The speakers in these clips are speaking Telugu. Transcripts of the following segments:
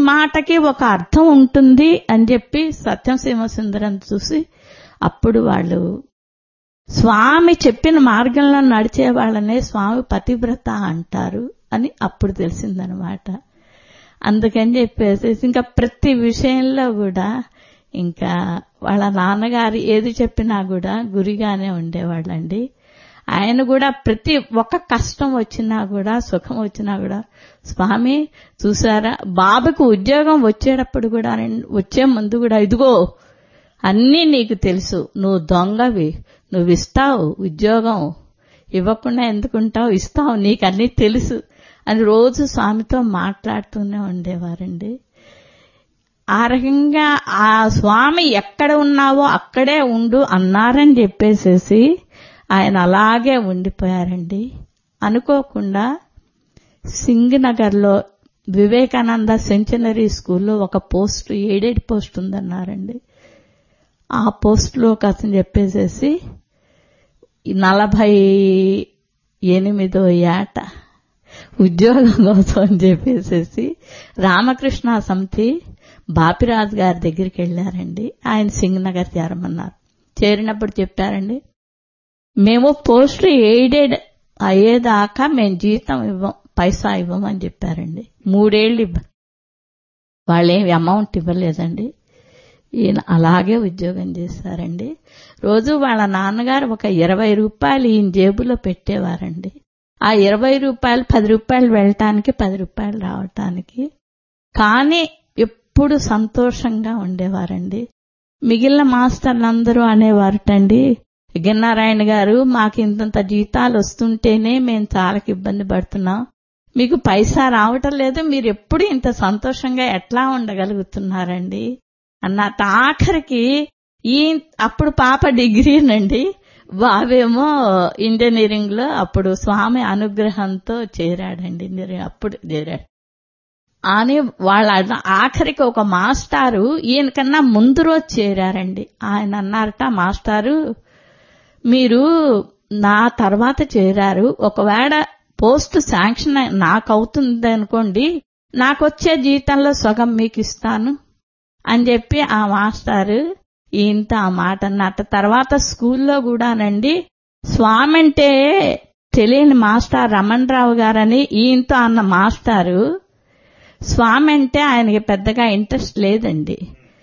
మాటకి ఒక అర్థం ఉంటుంది అని చెప్పి సత్యసింహసుందరం చూసి అప్పుడు వాళ్ళు స్వామి చెప్పిన మార్గంలో నడిచే వాళ్ళనే స్వామి పతివ్రత అంటారు అని అప్పుడు తెలిసిందనమాట. అందుకని చెప్పేసి ఇంకా ప్రతి విషయంలో కూడా ఇంకా వాళ్ళ నాన్నగారు ఏది చెప్పినా కూడా గురిగానే ఉండేవాళ్ళండి. ఆయన కూడా ప్రతి ఒక్క కష్టం వచ్చినా కూడా సుఖం వచ్చినా కూడా స్వామి చూసారా, బాబుకు ఉద్యోగం వచ్చేటప్పుడు కూడా వచ్చే ముందు కూడా ఇదిగో అన్నీ నీకు తెలుసు, నువ్వు దొంగవి, నువ్వు ఇస్తావు ఉద్యోగం, ఇవ్వకుండా ఎందుకుంటావు, ఇస్తావు, నీకు అన్నీ తెలుసు అని రోజు స్వామితో మాట్లాడుతూనే ఉండేవారండి. ఆ రకంగా ఆ స్వామి ఎక్కడ ఉన్నావో అక్కడే ఉండు అన్నారని చెప్పేసేసి ఆయన అలాగే ఉండిపోయారండి. అనుకోకుండా సింగనగర్లో వివేకానంద సెంచనరీ స్కూల్లో ఒక పోస్ట్, ఎయిడెడ్ పోస్ట్ ఉందన్నారండి. ఆ పోస్టులో అతను చెప్పేసేసి 48వ ఏట ఉద్యోగం కోసం అని చెప్పేసేసి రామకృష్ణ సమితి బాపిరాజు గారి దగ్గరికి వెళ్లారండి. ఆయన సింగనగర్ చేరమన్నారు. చేరినప్పుడు చెప్పారండి, మేము పోస్టు ఎయిడెడ్ అయ్యేదాకా మేము జీతం ఇవ్వం, పైసా ఇవ్వమని చెప్పారండి. 3 ఏళ్ళు వాళ్ళేం అమౌంట్ ఇవ్వలేదండి. ఈయన అలాగే ఉద్యోగం చేశారండి. రోజు వాళ్ళ నాన్నగారు ఒక 20 రూపాయలు ఈయన జేబులో పెట్టేవారండి. ఆ 20 రూపాయలు 10 రూపాయలు వెళ్ళటానికి, 10 రూపాయలు రావటానికి. కానీ ఎప్పుడు సంతోషంగా ఉండేవారండి. మిగిలిన మాస్టర్లందరూ అనేవారటండి, గిన్నారాయణ గారు మాకు ఇంతంత జీతాలు వస్తుంటేనే మేము చాలా ఇబ్బంది పడుతున్నాం, మీకు పైసా రావటం లేదు, మీరు ఎప్పుడు ఇంత సంతోషంగా ఎట్లా ఉండగలుగుతున్నారండి అన్నట్టు. ఆఖరికి అప్పుడు పాప డిగ్రీనండి, బావేమో ఇంజనీరింగ్ లో అప్పుడు స్వామి అనుగ్రహంతో చేరాడండి. అప్పుడు చేరాడు అని వాళ్ళ ఆఖరికి ఒక మాస్టారు ఈయనకన్నా ముందు రోజు చేరారండి. ఆయన అన్నారట, మాస్టారు మీరు నా తర్వాత చేరారు, ఒకవేళ పోస్ట్ శాంక్షన్ నాకవుతుంది అనుకోండి, నాకొచ్చే జీతంలో సగం మీకు ఇస్తాను అని చెప్పి ఆ మాస్టారు ఈయనతో ఆ మాట అన్నట్టు. తర్వాత స్కూల్లో కూడానండి స్వామి అంటే తెలియని మాస్టర్ రమణరావు గారని ఈయనతో అన్న మాస్టారు స్వామి అంటే ఆయనకి పెద్దగా ఇంట్రెస్ట్ లేదండి.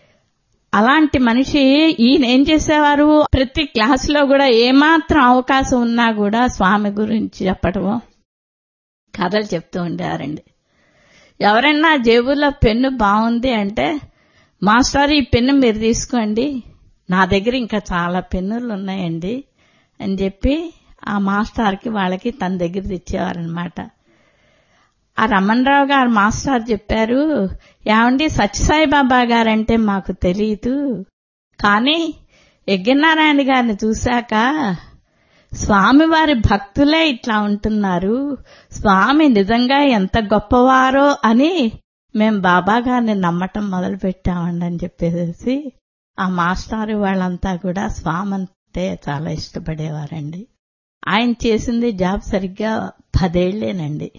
అలాంటి మనిషి ఈయన ఏం చేసేవారు, ప్రతి క్లాసులో కూడా ఏమాత్రం అవకాశం ఉన్నా కూడా స్వామి గురించి చెప్పడం, కథలు చెప్తూ ఉండేవారండి. ఎవరైనా జేబులో పెన్ను బాగుంది అంటే, మాస్టర్ ఈ పెన్ను మీరు తీసుకోండి, నా దగ్గర ఇంకా చాలా పెన్నులు ఉన్నాయండి అని చెప్పి ఆ మాస్టర్కి వాళ్ళకి తన దగ్గర తెచ్చేవారనమాట. ఆ రమణరావు గారు మాస్టర్ చెప్పారు, ఏమండి సత్యసాయిబాబా గారంటే మాకు తెలియదు, కానీ యజ్ఞనారాయణ గారిని చూశాక స్వామివారి భక్తులే ఇట్లా ఉంటున్నారు, స్వామి నిజంగా ఎంత గొప్పవారో అని మేం బాబా గారిని నమ్మటం మొదలు పెట్టామండి అని చెప్పేసి ఆ మాస్టారు వాళ్ళంతా కూడా స్వామి అంటే చాలా ఇష్టపడేవారండి. ఆయన చేసింది జాబ్ సరిగ్గా 10 ఏళ్లేనండి.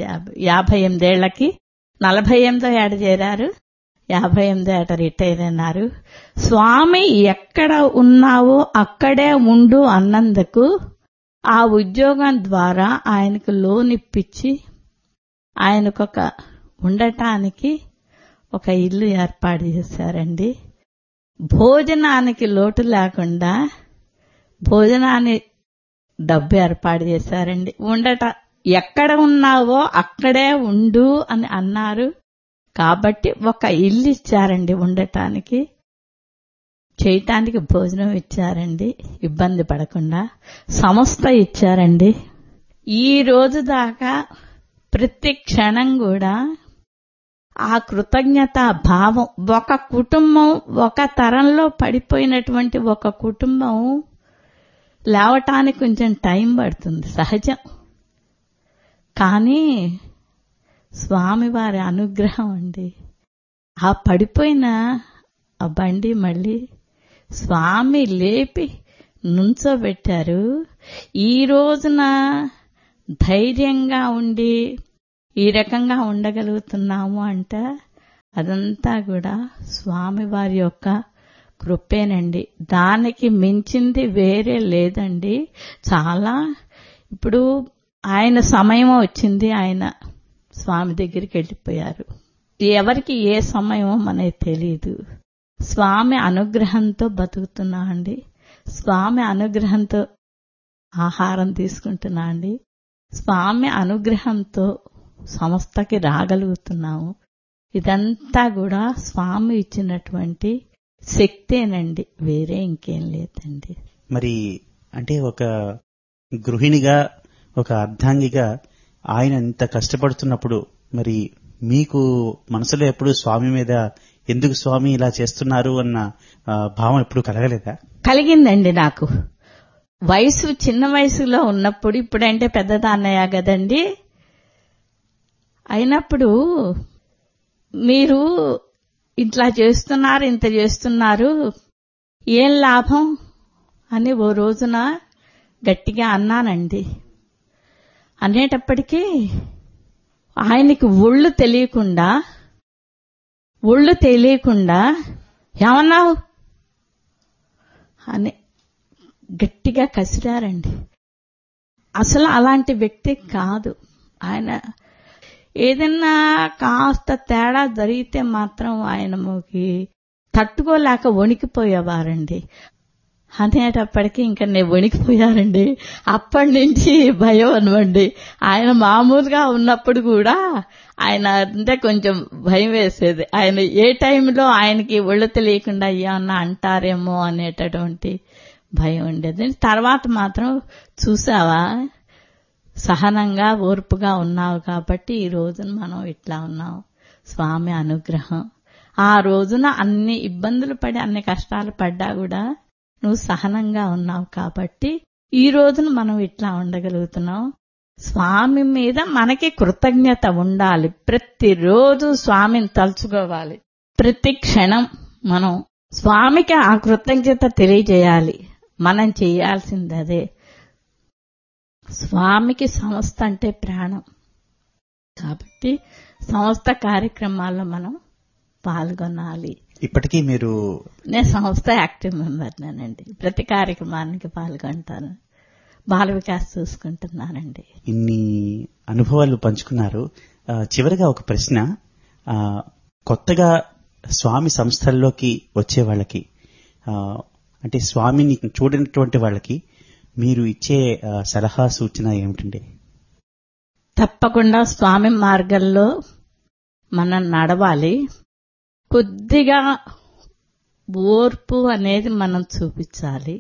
58 ఏళ్లకి 48వ ఏట చేరారు, 58వ ఏట రిటైర్ అయినారు. స్వామి ఎక్కడ ఉన్నావో అక్కడే ఉండు అన్నందుకు ఆ ఉద్యోగం ద్వారా ఆయనకు లోన్ ఇప్పించి ఆయనకొక ఉండటానికి ఒక ఇల్లు ఏర్పాటు చేశారండి. భోజనానికి లోటు లేకుండా భోజనాన్ని డబ్బు ఏర్పాటు చేశారండి. ఎక్కడ ఉన్నావో అక్కడే ఉండు అని అన్నారు కాబట్టి ఒక ఇల్లు ఇచ్చారండి ఉండటానికి, చేయటానికి భోజనం ఇచ్చారండి, ఇబ్బంది పడకుండా సంస్థ ఇచ్చారండి. ఈ రోజు దాకా ప్రతి క్షణం కూడా ఆ కృతజ్ఞత భావం, ఒక కుటుంబం ఒక తరంలో పడిపోయినటువంటి ఒక కుటుంబం లేవటానికి కొంచెం టైం పడుతుంది, సహజం. కానీ స్వామివారి అనుగ్రహం అండి, ఆ పడిపోయిన ఆ బండి మళ్ళీ స్వామి లేపి నుంచోబెట్టారు. ఈ రోజున ధైర్యంగా ఉండి ఈ రకంగా ఉండగలుగుతున్నాము అంటే అదంతా కూడా స్వామివారి యొక్క కృపేనండి. దానికి మించింది వేరే లేదండి. చాలా ఇప్పుడు ఆయన సమయం వచ్చింది, ఆయన స్వామి దగ్గరికి వెళ్ళిపోయారు. ఎవరికి ఏ సమయమో మనకి తెలియదు. స్వామి అనుగ్రహంతో బతుకుతున్నా అండి. స్వామి అనుగ్రహంతో ఆహారం తీసుకుంటున్నా అండి. స్వామి అనుగ్రహంతో సంస్థకి రాగలుగుతున్నాము. ఇదంతా కూడా స్వామి ఇచ్చినటువంటి శక్తేనండి, వేరే ఇంకేం లేదండి. మరి అంటే ఒక గృహిణిగా, ఒక అర్ధాంగిగా ఆయన ఇంత కష్టపడుతున్నప్పుడు మరి మీకు మనసులో ఎప్పుడు స్వామి మీద ఎందుకు స్వామి ఇలా చేస్తున్నారు అన్న భావం ఎప్పుడు కలగలేదా? కలిగిందండి నాకు. వయసు చిన్న వయసులో ఉన్నప్పుడు, ఇప్పుడంటే పెద్దదాన్నయ్య కదండి, అయినప్పుడు మీరు ఇట్లా చేస్తున్నారు, ఇంత చేస్తున్నారు, ఏం లాభం అని ఓ రోజున గట్టిగా అన్నానండి. అనేటప్పటికీ ఆయనకి ఒళ్ళు తెలియకుండా ఏమన్నావు అని గట్టిగా కసిరారండి. అసలు అలాంటి వ్యక్తి కాదు ఆయన. ఏదన్నా కాస్త తేడా జరిగితే మాత్రం ఆయనకి తట్టుకోలేక వణికిపోయేవారండి. అనేటప్పటికీ ఇంకా నేను వణికిపోయారండి. అప్పటి నుంచి భయం అనవండి. ఆయన మామూలుగా ఉన్నప్పుడు కూడా ఆయన అంటే కొంచెం భయం వేసేది. ఆయన ఏ టైంలో ఆయనకి ఒళ్ళు తెలియకుండా ఏమన్నా అంటారేమో అనేటటువంటి భయం ఉండేది. తర్వాత మాత్రం చూసావా, సహనంగా ఓర్పుగా ఉన్నావు కాబట్టి ఈ రోజున మనం ఇట్లా ఉన్నాం. స్వామి అనుగ్రహం. ఆ రోజున అన్ని ఇబ్బందులు పడి అన్ని కష్టాలు పడ్డా కూడా నువ్వు సహనంగా ఉన్నావు కాబట్టి ఈ రోజున మనం ఇట్లా ఉండగలుగుతున్నాం. స్వామి మీద మనకి కృతజ్ఞత ఉండాలి. ప్రతిరోజు స్వామిని తలుచుకోవాలి. ప్రతి క్షణం మనం స్వామికి ఆ కృతజ్ఞత తెలియజేయాలి. మనం చేయాల్సింది అదే. స్వామికి సంస్థ అంటే ప్రాణం కాబట్టి సంస్థ కార్యక్రమాల్లో మనం పాల్గొనాలి. ఇప్పటికీ నేను సంస్థ యాక్టివ్ మెంబర్నేనండి. ప్రతి కార్యక్రమానికి పాల్గొంటాను. బాల వికాస్ చూసుకుంటున్నానండి. ఇన్ని అనుభవాలు పంచుకున్నారు. చివరిగా ఒక ప్రశ్న, కొత్తగా స్వామి సంస్థల్లోకి వచ్చే వాళ్ళకి, అంటే స్వామిని చూడనటువంటి వాళ్ళకి మీరు ఇచ్చే సలహా సూచన ఏమిటండి? తప్పకుండా స్వామి మార్గంలో మనం నడవాలి. కొద్దిగా ఓర్పు అనేది మనం చూపించాలి.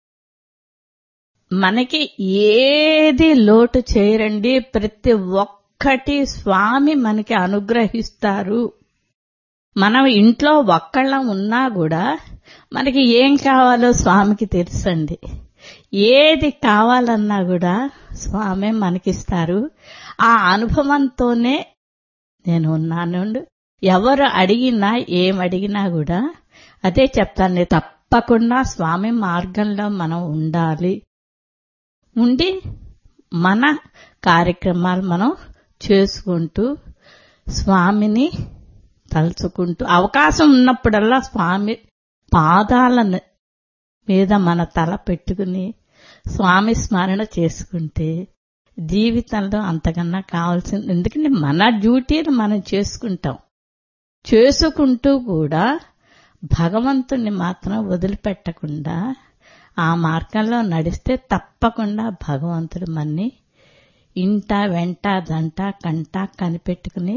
మనకి ఏది లోటు చేయరండి. ప్రతి ఒక్కటి స్వామి మనకి అనుగ్రహిస్తారు. మనం ఇంట్లో ఒక్కళ్ళం ఉన్నా కూడా మనకి ఏం కావాలో స్వామికి తెలుసండి. ఏది కావాలన్నా కూడా స్వామి మనకిస్తారు. ఆ అనుభవంతోనే నేను ఉన్నాను. ఎవరు అడిగినా ఏమడిగినా కూడా అదే చెప్తాను. తప్పకుండా స్వామి మార్గంలో మనం ఉండాలి. ఉండి మన కార్యక్రమాలు మనం చేసుకుంటూ స్వామిని తలుచుకుంటూ అవకాశం ఉన్నప్పుడల్లా స్వామి పాదాల మీద మన తల పెట్టుకుని స్వామి స్మరణ చేసుకుంటే జీవితంలో అంతకన్నా కావాల్సింది. ఎందుకంటే మన డ్యూటీని మనం చేసుకుంటూ కూడా భగవంతుణ్ణి మాత్రం వదిలిపెట్టకుండా ఆ మార్గంలో నడిస్తే తప్పకుండా భగవంతుడు మన్ని ఇంట వెంట దంట కంట కనిపెట్టుకుని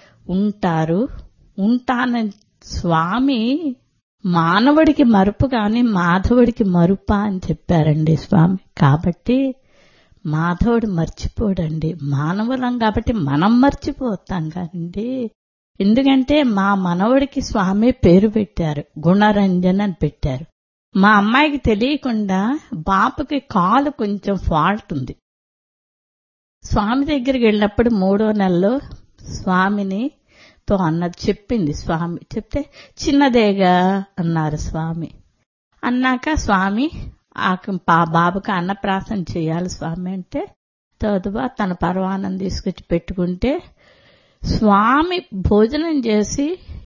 ఉంటానని స్వామి మానవుడికి మరుపు కాని మాధవుడికి మరుప అని చెప్పారండి స్వామి. కాబట్టి మాధవుడు మర్చిపోడండి. మానవులం కాబట్టి మనం మర్చిపోతాం కానండి. ఎందుకంటే మా మనవడికి స్వామి పేరు పెట్టారు, గుణరంజన్ అని పెట్టారు. మా అమ్మాయికి తెలియకుండా బాపుకి కాలు కొంచెం ఫాల్ట్ ఉంది. స్వామి దగ్గరికి వెళ్ళినప్పుడు 3వ నెలలో స్వామినితో అన్నది చెప్పింది. స్వామి చెప్తే చిన్నదేగా అన్నారు స్వామి. అన్నాక స్వామి బాబుకి అన్నప్రాసన చేయాలి స్వామి అంటే తదుపరి తన పరవాన్నం తీసుకొచ్చి పెట్టుకుంటే స్వామి భోజనం చేసి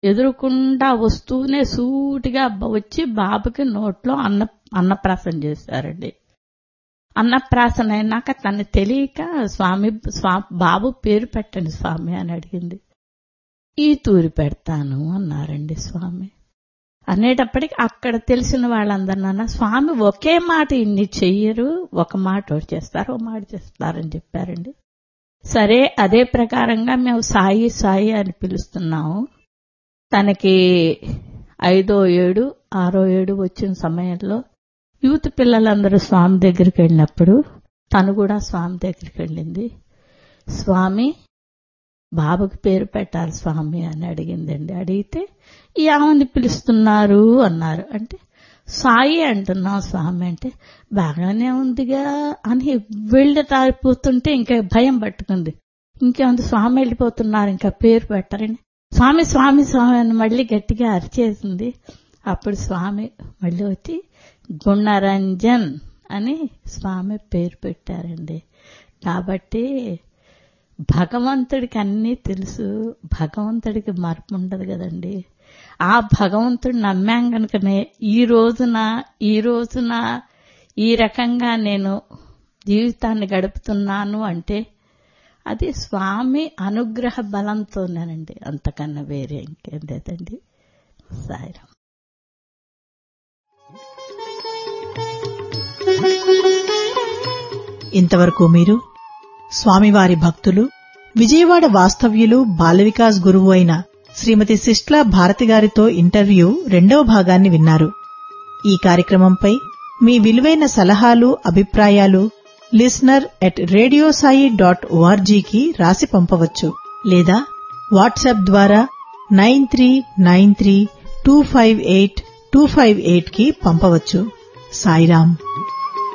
ఎదురుకుండా వస్తూనే సూటిగా వచ్చి బాబుకి నోట్లో అన్నప్రాసన చేశారండి. అన్నప్రాసన అయినాక తను తెలియక బాబు పేరు పెట్టండి స్వామి అని అడిగింది. ఈ తూరి పెడతాను అన్నారండి స్వామి. అనేటప్పటికి అక్కడ తెలిసిన వాళ్ళందరినా స్వామి ఒకే మాట ఇన్ని చెయ్యరు, ఒక మాట చేస్తారు, ఒక మాట చేస్తారని చెప్పారండి. సరే, అదే ప్రకారంగా మేము సాయి సాయి అని పిలుస్తున్నాము. తనకి 5వ ఏడు 6వ ఏడు వచ్చిన సమయంలో యూత్ పిల్లలందరూ స్వామి దగ్గరికి వెళ్ళినప్పుడు తను కూడా స్వామి దగ్గరికి వెళ్ళింది. స్వామి, బాబుకి పేరు పెట్టాలి స్వామి అని అడిగిందండి. అడిగితే ఏమని పిలుస్తున్నారు అన్నారు. అంటే సాయి అంటున్నాం స్వామి అంటే, బాగానే ఉందిగా అని వెళ్ళిపోతుంటే ఇంకా భయం పట్టుకుంది. ఇంకేముంది, స్వామి వెళ్ళిపోతున్నారు, ఇంకా పేరు పెట్టరని స్వామి స్వామి స్వామి అని మళ్ళీ గట్టిగా అరిచేసింది. అప్పుడు స్వామి మళ్ళీ వచ్చి గుణరంజన్ అని స్వామి పేరు పెట్టారండి. కాబట్టి భగవంతుడికి అన్నీ తెలుసు, భగవంతుడికి మరపు ఉండదు కదండి. ఆ భగవంతుడు నమ్మాం కనుకనే ఈ రోజున ఈ రకంగా నేను జీవితాన్ని గడుపుతున్నాను అంటే అది స్వామి అనుగ్రహ బలంతోనేనండి, అంతకన్నా వేరే ఇంకేం లేదండి. సాయిరాం. ఇంతవరకు మీరు స్వామివారి భక్తులు, విజయవాడ వాస్తవ్యులు, బాల వికాస్ గురువు అయిన శ్రీమతి సిస్ట్లా భారతి గారితో ఇంటర్వ్యూ 2వ భాగాన్ని విన్నారు. ఈ కార్యక్రమంపై మీ విలువైన సలహాలు, అభిప్రాయాలు listener@radiosai.org కి రాసి పంపవచ్చు లేదా వాట్సాప్ ద్వారా 9393258258 కి పంపవచ్చు. సాయిరాం.